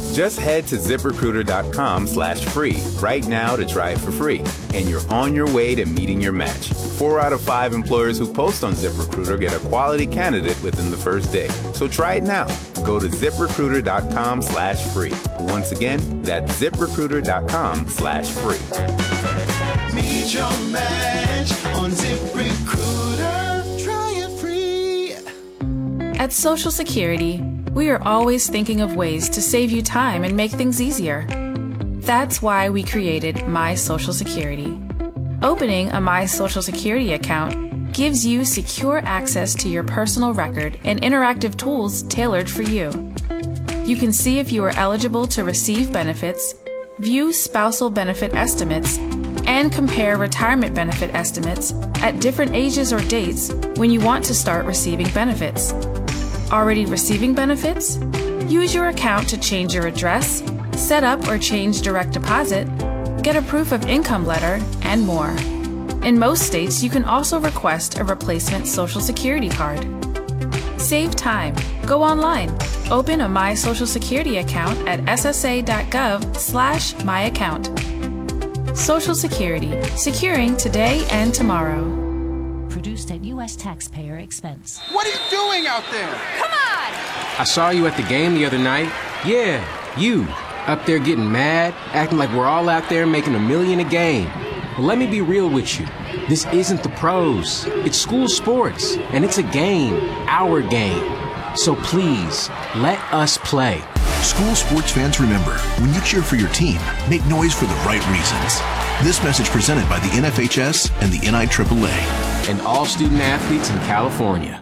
Just head to ZipRecruiter.com/free right now to try it for free. And you're on your way to meeting your match. 4 out of 5 employers who post on ZipRecruiter get a quality candidate within the first day. So try it now. Go to ZipRecruiter.com/free. Once again, that's ZipRecruiter.com/free. Meet your match on ZipRecruiter. Try it free. At Social Security, we are always thinking of ways to save you time and make things easier. That's why we created My Social Security. Opening a My Social Security account gives you secure access to your personal record and interactive tools tailored for you. You can see if you are eligible to receive benefits, view spousal benefit estimates, and compare retirement benefit estimates at different ages or dates when you want to start receiving benefits. Already receiving benefits? Use your account to change your address, set up or change direct deposit, get a proof of income letter, and more. In most states, you can also request a replacement Social Security card. Save time. Go online. Open a My Social Security account at ssa.gov/myaccount. Social Security, securing today and tomorrow. Produced at U.S. taxpayer expense. What are you doing out there? Come on! I saw you at the game the other night. Yeah, you. Up there getting mad, acting like we're all out there making $1 million a game. Well, let me be real with you. This isn't the pros. It's school sports, and it's a game, our game. So please, let us play. School sports fans, remember, when you cheer for your team, make noise for the right reasons. This message presented by the NFHS and the NIAAA. And all student athletes in California.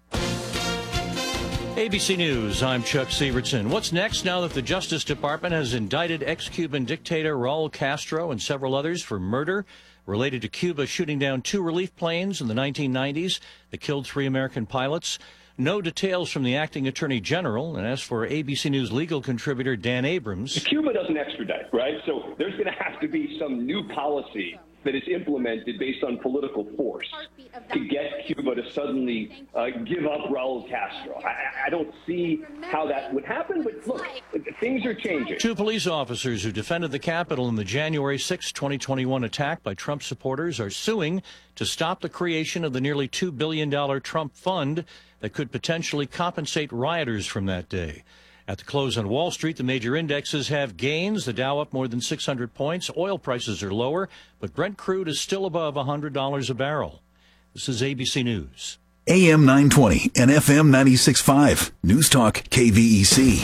ABC News, I'm Chuck Severson. What's next now that the Justice Department has indicted ex-Cuban dictator Raul Castro and several others for murder related to Cuba shooting down 2 relief planes in the 1990s that killed 3 American pilots? No details from the acting attorney general. And as for ABC News legal contributor Dan Abrams, Cuba doesn't extradite, right? So there's going to have to be some new policy that is implemented based on political force to get Cuba to suddenly give up Raul Castro. I don't see how that would happen, but look, things are changing. 2 police officers who defended the Capitol in the January 6, 2021 attack by Trump supporters are suing to stop the creation of the nearly $2 billion Trump fund that could potentially compensate rioters from that day. At the close on Wall Street, the major indexes have gains. The Dow up more than 600 points. Oil prices are lower, but Brent crude is still above $100 a barrel. This is ABC News. AM 920 and FM 96.5. News Talk KVEC.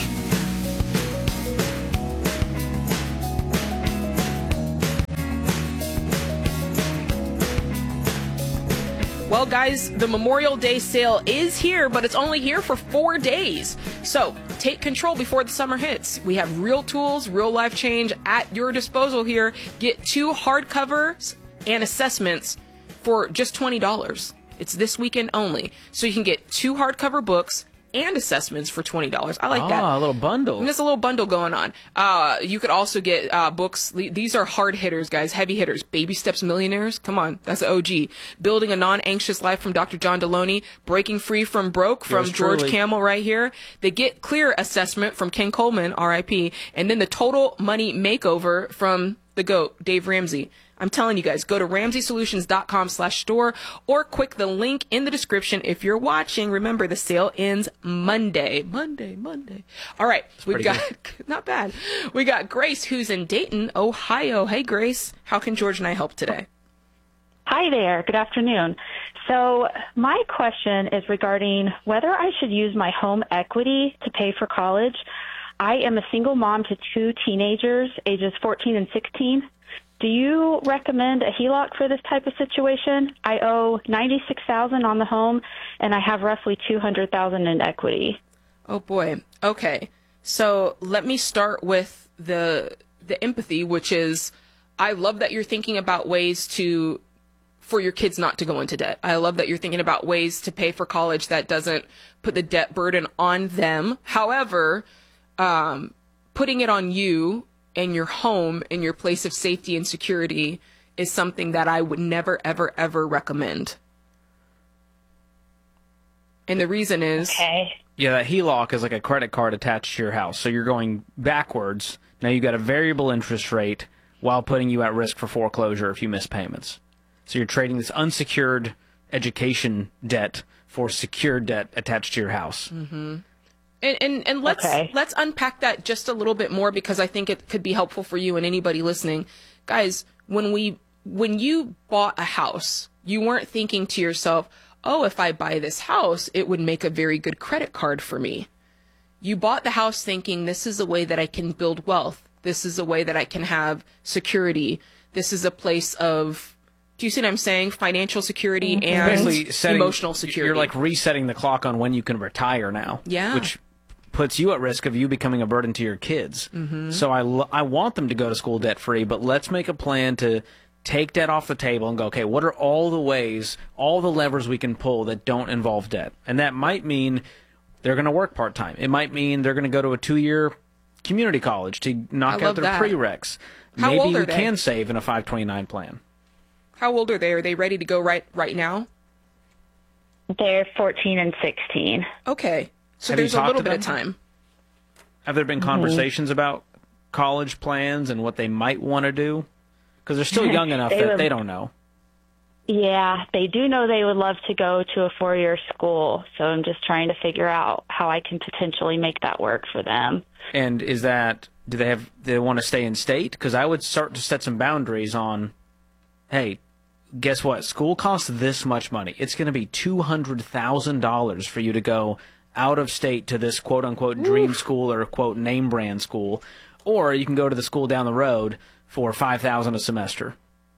Well, guys, the Memorial Day sale is here, but it's only here for 4 days. So take control before the summer hits. We have real tools, real life change at your disposal here. Get 2 hardcovers and assessments for just $20. It's this weekend only. So you can get 2 hardcover books and assessments for $20. I like that. A little bundle. And there's a little bundle going on. You could also get books. These are hard hitters, guys, heavy hitters. Baby Steps Millionaires. Come on, that's the OG. Building a Non-Anxious Life from Dr. John Deloney. Breaking Free from Broke from George Camel right here. The Get Clear assessment from Ken Coleman, R.I.P. And then the Total Money Makeover from the GOAT, Dave Ramsey. I'm telling you guys, go to RamseySolutions.com/store or click the link in the description if you're watching. Remember, the sale ends Monday. Monday. All right. We've got, not bad. We got Grace, who's in Dayton, Ohio. Hey, Grace. How can George and I help today? Hi there. Good afternoon. So my question is regarding whether I should use my home equity to pay for college. I am a single mom to 2 teenagers, ages 14 and 16. Do you recommend a HELOC for this type of situation? I owe $96,000 on the home, and I have roughly $200,000 in equity. Oh boy. Okay. So let me start with the empathy, which is, I love that you're thinking about ways for your kids not to go into debt. I love that you're thinking about ways to pay for college that doesn't put the debt burden on them. However, putting it on you and your home and your place of safety and security is something that I would never, ever, ever recommend. And the reason is, Yeah, that HELOC is like a credit card attached to your house. So you're going backwards. Now you've got a variable interest rate while putting you at risk for foreclosure if you miss payments. So you're trading this unsecured education debt for secured debt attached to your house. Mm-hmm. And let's unpack that just a little bit more, because I think it could be helpful for you and anybody listening. Guys, when you bought a house, you weren't thinking to yourself, oh, if I buy this house, it would make a very good credit card for me. You bought the house thinking, this is a way that I can build wealth. This is a way that I can have security. This is a place of, do you see what I'm saying? Financial security and emotional security. You're like resetting the clock on when you can retire now. Yeah. Which puts you at risk of you becoming a burden to your kids. Mm-hmm. So I want them to go to school debt-free, but let's make a plan to take debt off the table and go, okay, what are all the ways, all the levers we can pull that don't involve debt? And that might mean they're going to work part-time. It might mean they're going to go to a 2-year community college to knock out their prereqs. How Maybe old are you they? can save in a 529 plan. How old are they? Are they ready to go right now? They're 14 and 16. Okay. So Have you there's a talked little to bit of them? time. Have there been conversations about college plans and what they might want to do? Because they're still young enough that they don't know. Yeah, they do know they would love to go to a 4-year school, so I'm just trying to figure out how I can potentially make that work for them. And is that, do they want to stay in state? Because I would start to set some boundaries on, hey, guess what? School costs this much money. It's going to be $200,000 for you to go out of state to this quote-unquote dream school or quote name brand school, or you can go to the school down the road for $5,000 a semester.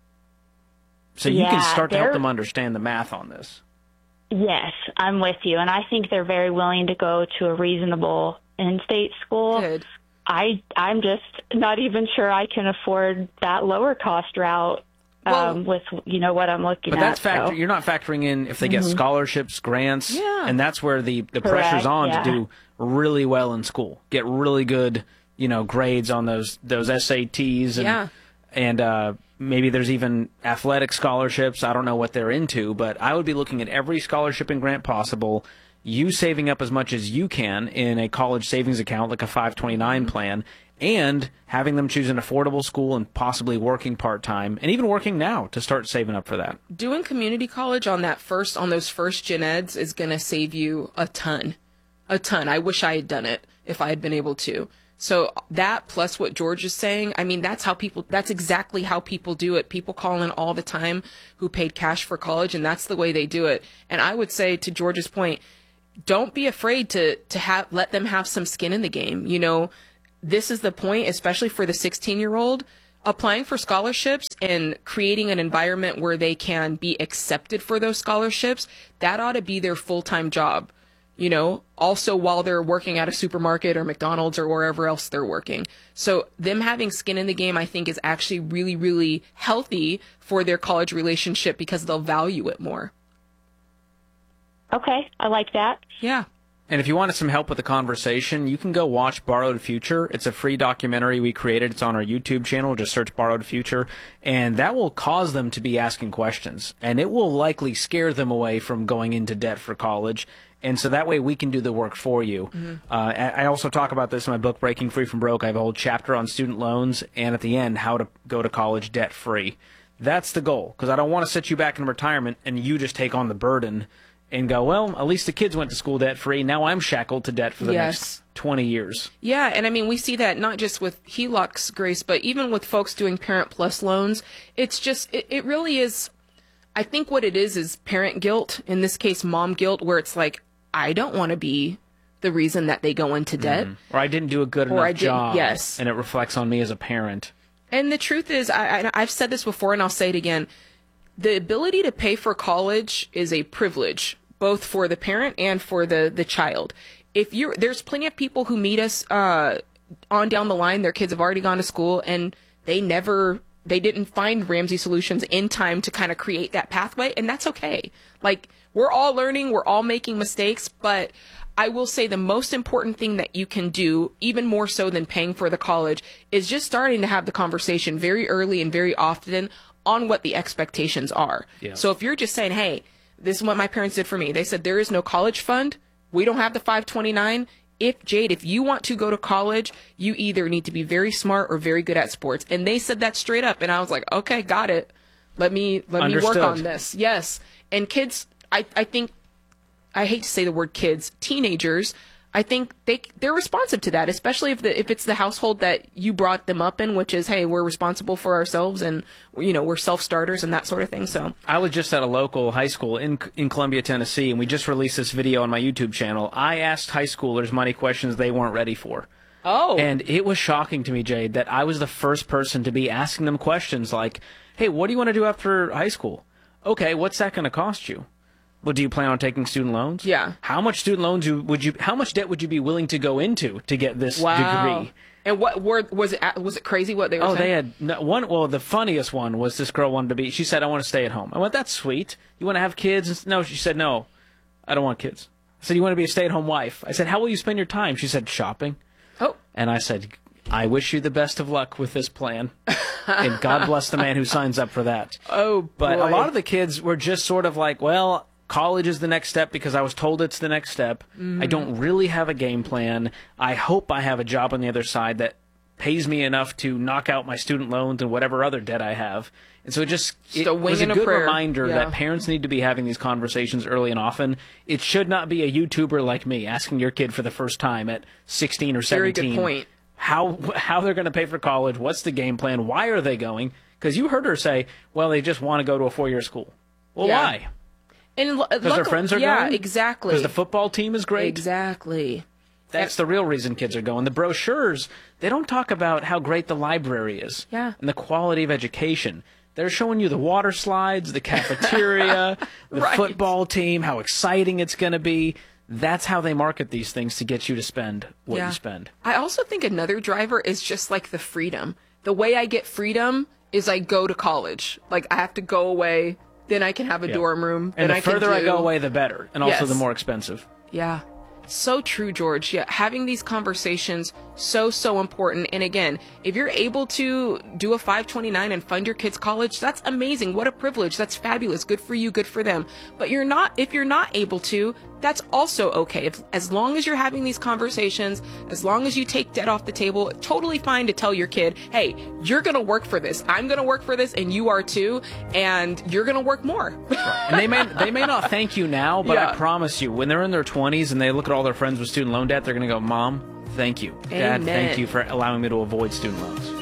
So you can start to help them understand the math on this. Yes, I'm with you, and I think they're very willing to go to a reasonable in-state school. Good. I'm just not even sure I can afford that lower cost route with what I'm looking But at. that's you're not factoring in if they get scholarships, grants, and that's where the pressure's on to do really well in school, get really good grades on those SATs and maybe there's even athletic scholarships. I don't know what they're into, but I would be looking at every scholarship and grant possible, you saving up as much as you can in a college savings account like a 529 plan, and having them choose an affordable school and possibly working part-time and even working now to start saving up for that. Doing community college on those first gen eds is going to save you a ton. I wish I had done it if I had been able to. So that plus what George is saying, I mean, that's exactly how people do it. People call in all the time who paid cash for college, and that's the way they do it. And I would say, to George's point, don't be afraid to let them have some skin in the game. This is the point, especially for the 16-year-old, applying for scholarships and creating an environment where they can be accepted for those scholarships. That ought to be their full-time job. Also while they're working at a supermarket or McDonald's or wherever else they're working. So them having skin in the game, I think, is actually really, really healthy for their college relationship because they'll value it more. Okay, I like that. Yeah. And if you wanted some help with the conversation, you can go watch Borrowed Future. It's a free documentary we created. It's on our YouTube channel. Just search Borrowed Future. And that will cause them to be asking questions. And it will likely scare them away from going into debt for college. And so that way we can do the work for you. Mm-hmm. I also talk about this in my book, Breaking Free from Broke. I have a whole chapter on student loans and at the end, how to go to college debt free. That's the goal, because I don't want to set you back in retirement and you just take on the burden and go, well, at least the kids went to school debt free. Now I'm shackled to debt for the next 20 years. Yeah, and I mean, we see that not just with HELOCs, Grace, but even with folks doing Parent Plus loans. It's just, it really is, I think what it is parent guilt, in this case, mom guilt, where it's like, I don't want to be the reason that they go into debt. Or I didn't do a good enough job. Yes. And it reflects on me as a parent. And the truth is, I've said this before and I'll say it again, the ability to pay for college is a privilege, both for the parent and for the child. There's plenty of people who meet us on down the line, their kids have already gone to school and they didn't find Ramsey Solutions in time to kind of create that pathway, and that's okay. Like, we're all learning, we're all making mistakes, but I will say the most important thing that you can do, even more so than paying for the college, is just starting to have the conversation very early and very often on what the expectations are. Yeah. So if you're just saying, hey, this is what my parents did for me. They said there is no college fund. We don't have the 529. If you want to go to college, you either need to be very smart or very good at sports. And they said that straight up. And I was like, okay, got it. Let me work on this. Yes. And kids, I think, I hate to say the word kids, teenagers, I think they're responsive to that, especially if it's the household that you brought them up in, which is, hey, we're responsible for ourselves and, we're self-starters and that sort of thing. So I was just at a local high school in Columbia, Tennessee, and we just released this video on my YouTube channel. I asked high schoolers money questions they weren't ready for. Oh. And it was shocking to me, Jade, that I was the first person to be asking them questions like, hey, what do you want to do after high school? Okay, what's that going to cost you? Well, do you plan on taking student loans? Yeah. How much student loans how much debt would you be willing to go into to get this degree? And what was it crazy what they were saying? They had one. Well, the funniest one was this girl wanted to be. She said, "I want to stay at home." I went, "That's sweet. You want to have kids?" No, she said, "No, I don't want kids." I said, "You want to be a stay-at-home wife?" I said, "How will you spend your time?" She said, "Shopping." Oh. And I said, "I wish you the best of luck with this plan." And God bless the man who signs up for that. Oh, but boy. a lot of the kids were just sort of like, well, college is the next step because I was told it's the next step. I don't really have a game plan. I hope I have a job on the other side that pays me enough to knock out my student loans and whatever other debt I have. And so it was a good reminder that parents need to be having these conversations early and often. It should not be a YouTuber like me asking your kid for the first time at 16 or 17. Very good point. How they're going to pay for college, what's the game plan, why are they going? Because you heard her say, well, they just want to go to a 4-year school. Well, why? Because their friends are going? Yeah, exactly. Because the football team is great? Exactly. That's the real reason kids are going. The brochures, they don't talk about how great the library is. Yeah. And the quality of education. They're showing you the water slides, the cafeteria, the football team, how exciting it's going to be. That's how they market these things to get you to spend what you spend. I also think another driver is just like the freedom. The way I get freedom is I go to college. Like I have to go away, then I can have a dorm room. And then the further I go away, the better. And also Yes. the more expensive. Yeah. So true, George. Yeah, having these conversations, so important. And again, if you're able to do a 529 and fund your kids' college, that's amazing. What a privilege. That's fabulous. Good for you. Good for them. But if you're not able to, that's also okay. As long as you're having these conversations, as long as you take debt off the table, totally fine to tell your kid, hey, you're going to work for this. I'm going to work for this and you are too. And you're going to work more. And they may not thank you now, but I promise you, when they're in their 20s and they look at all their friends with student loan debt, they're going to go, Mom, thank you. Dad, Amen. thank you for allowing me to avoid student loans.